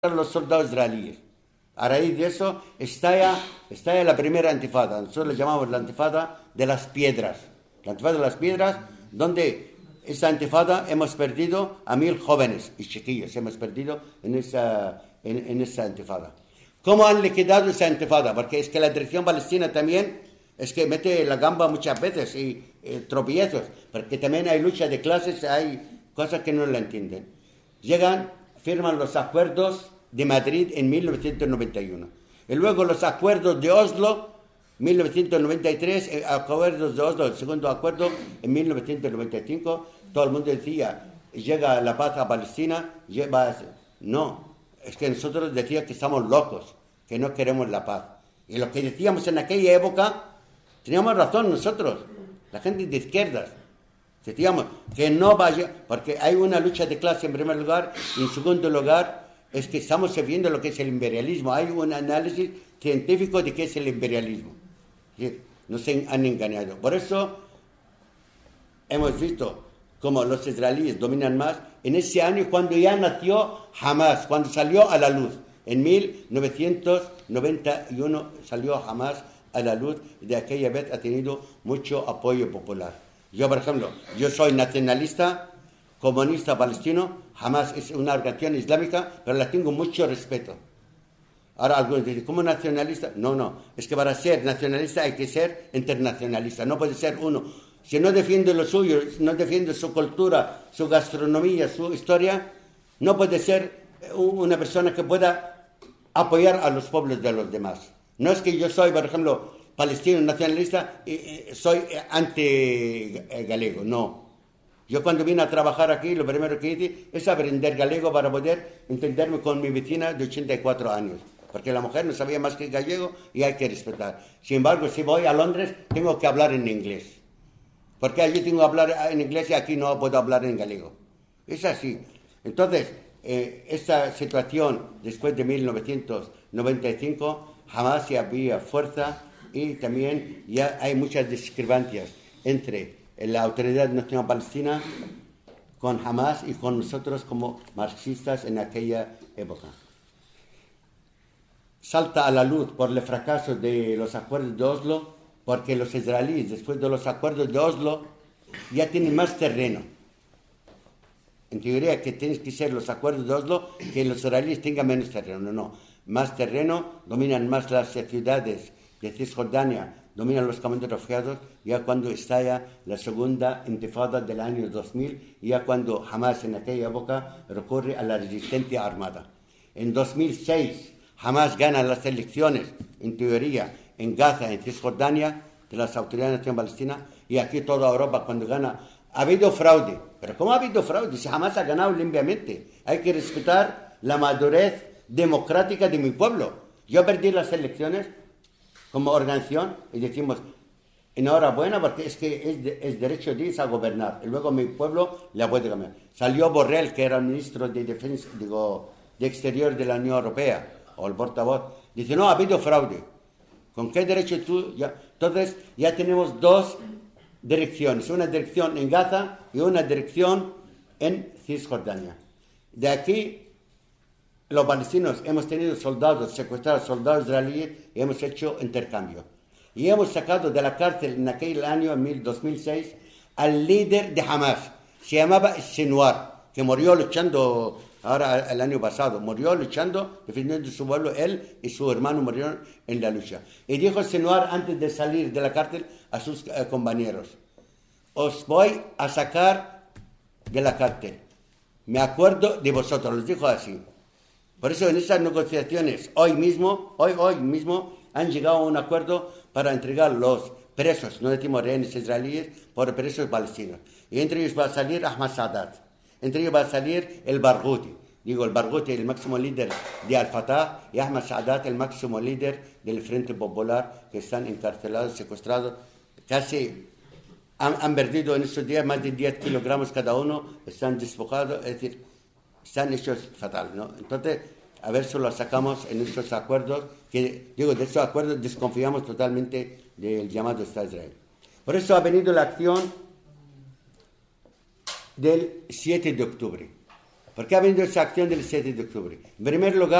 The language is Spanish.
los soldados israelíes. A raíz de eso estalla la primera intifada. Nosotros le llamamos la intifada de las piedras. La intifada de las piedras, donde esa intifada hemos perdido a 1000 jóvenes y chiquillos. Hemos perdido en esa intifada. ¿Cómo han liquidado esa intifada? Porque es que la dirección palestina también es que mete la gamba muchas veces y tropiezos. Porque también hay lucha de clases, hay cosas que no la entienden. Firman los acuerdos de Madrid en 1991. Y luego los acuerdos de Oslo, 1993, acuerdos de Oslo, el segundo acuerdo en 1995. Todo el mundo decía, llega la paz a Palestina, no, es que nosotros decíamos que estamos locos, que no queremos la paz. Y lo que decíamos en aquella época, teníamos razón nosotros, la gente de izquierdas. Decíamos que no vaya, porque hay una lucha de clase en primer lugar, y en segundo lugar es que estamos viendo lo que es el imperialismo. Hay un análisis científico de qué es el imperialismo. Nos han engañado. Por eso hemos visto cómo los israelíes dominan más en ese año cuando ya nació Hamas, cuando salió a la luz. En 1991 salió Hamas a la luz y de aquella vez ha tenido mucho apoyo popular. Yo, por ejemplo, yo soy nacionalista, comunista palestino, Hamas es una organización islámica, pero la tengo mucho respeto. Ahora algunos dicen, ¿cómo nacionalista? No, es que para ser nacionalista hay que ser internacionalista, no puede ser uno. Si no defiende lo suyo, no defiende su cultura, su gastronomía, su historia, no puede ser una persona que pueda apoyar a los pueblos de los demás. No es que yo soy, por ejemplo, palestino nacionalista, soy anti-galego, no. Yo cuando vine a trabajar aquí, lo primero que hice es aprender galego para poder entenderme con mi vecina de 84 años. Porque la mujer no sabía más que gallego y hay que respetar. Sin embargo, si voy a Londres, tengo que hablar en inglés. Porque allí tengo que hablar en inglés y aquí no puedo hablar en galego. Es así. Entonces, esta situación, después de 1995, jamás se había fuerza y también ya hay muchas discrepancias entre la Autoridad Nacional Palestina con Hamas y con nosotros como marxistas en aquella época. Salta a la luz por el fracaso de los acuerdos de Oslo, porque los israelíes, después de los acuerdos de Oslo, ya tienen más terreno. En teoría que tienen que ser los acuerdos de Oslo, que los israelíes tengan menos terreno. No, más terreno, dominan más las ciudades de Cisjordania, dominan los campos de refugiados, ya cuando estalla la segunda intifada del año 2000, ya cuando Hamas en aquella época recurre a la resistencia armada. En 2006, Hamas gana las elecciones, en teoría, en Gaza, en Cisjordania, de las autoridades nacionales palestinas, y aquí toda Europa cuando gana. Ha habido fraude, pero ¿cómo ha habido fraude? Si Hamas ha ganado limpiamente, hay que respetar la madurez democrática de mi pueblo. Yo perdí las elecciones como organización y decimos, enhorabuena, porque es que es derecho de a gobernar. Y luego mi pueblo la puede cambiar. Salió Borrell, que era el ministro de Defensa, de Exterior de la Unión Europea, o el portavoz, dice, no, ha habido fraude. ¿Con qué derecho tú? Entonces ya tenemos dos direcciones, una dirección en Gaza y una dirección en Cisjordania. De aquí, los palestinos hemos tenido soldados, secuestrados soldados israelíes y hemos hecho intercambio. Y hemos sacado de la cárcel en aquel año, en 2006, al líder de Hamas. Se llamaba Sinwar, que murió luchando, ahora el año pasado, murió luchando, defendiendo su pueblo. Él y su hermano murieron en la lucha. Y dijo Sinwar antes de salir de la cárcel a sus compañeros, os voy a sacar de la cárcel. Me acuerdo de vosotros, les dijo así. Por eso en esas negociaciones hoy mismo han llegado a un acuerdo para entregar los presos, no decimos rehenes israelíes, por presos palestinos. Y entre ellos va a salir Ahmad Sadat, entre ellos va a salir el Barghouti. Digo, el Barghouti, el máximo líder de Al-Fatah, y Ahmad Sadat, el máximo líder del Frente Popular, que están encarcelados, secuestrados. Casi han perdido en estos días más de 10 kilogramos cada uno, están despojados, es decir, están hechos fatal, ¿no? Entonces, a ver si lo sacamos en estos acuerdos, que digo, de estos acuerdos desconfiamos totalmente del llamado Estado de Israel. Por eso ha venido la acción del 7 de octubre. ¿Por qué ha venido esa acción del 7 de octubre? En primer lugar,